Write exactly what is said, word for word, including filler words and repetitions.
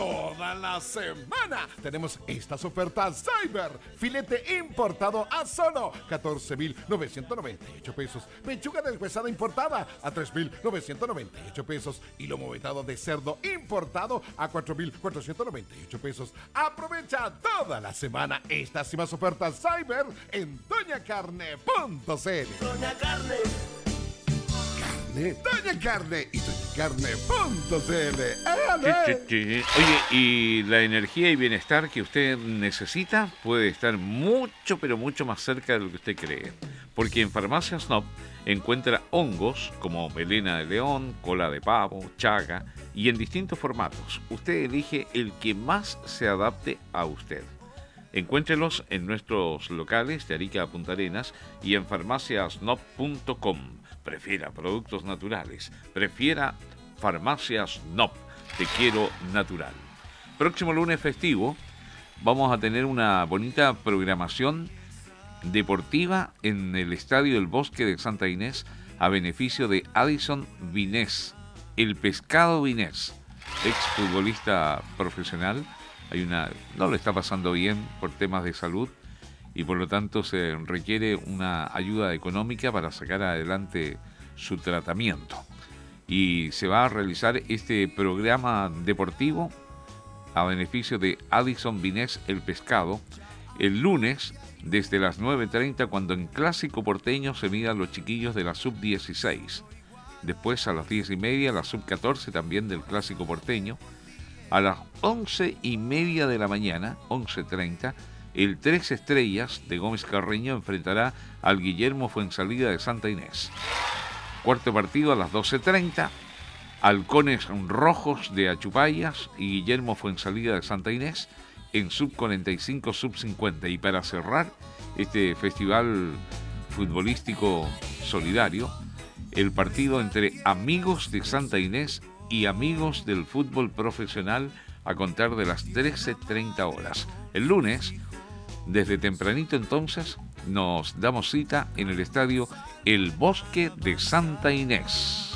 Toda la semana tenemos estas ofertas Cyber. Filete importado a solo catorce mil novecientos noventa y ocho pesos. Pechuga deshuesada importada a tres mil novecientos noventa y ocho pesos. Y lomo vetado de cerdo importado a cuatro mil cuatrocientos noventa y ocho pesos. Aprovecha toda la semana estas y más ofertas Cyber en doña carne punto c l. Doña Carne. Doña Carne y doña carne punto c l. Chi, chi, chi. Oye, y la energía y bienestar que usted necesita puede estar mucho, pero mucho más cerca de lo que usted cree. Porque en Farmacia Snob encuentra hongos como melena de león, cola de pavo, chaga y en distintos formatos. Usted elige el que más se adapte a usted. Encuéntrelos en nuestros locales de Arica a Punta Arenas y en farmacia snob punto com. Prefiera productos naturales. Prefiera Farmacia Snob. Te quiero natural. Próximo lunes festivo vamos a tener una bonita programación deportiva en el Estadio del Bosque de Santa Inés a beneficio de Addison Vinés, el pescado Vinés, exfutbolista profesional. Hay una, no le está pasando bien por temas de salud y por lo tanto se requiere una ayuda económica para sacar adelante su tratamiento. Y se va a realizar este programa deportivo a beneficio de Addison Vinés el Pescado el lunes desde las nueve treinta, cuando en Clásico Porteño se midan los chiquillos de la sub dieciséis. Después a las diez y media la sub catorce también del Clásico Porteño. A las once y media de la mañana, once treinta, el Tres Estrellas de Gómez Carreño enfrentará al Guillermo Fuensalida de Santa Inés. Cuarto partido a las doce treinta, Halcones Rojos de Achupayas y Guillermo Fuensalida de Santa Inés en sub cuarenta y cinco, sub cincuenta. Y para cerrar este festival futbolístico solidario, el partido entre Amigos de Santa Inés y Amigos del Fútbol Profesional a contar de las trece treinta horas. El lunes, desde tempranito entonces, nos damos cita en el estadio El Bosque de Santa Inés.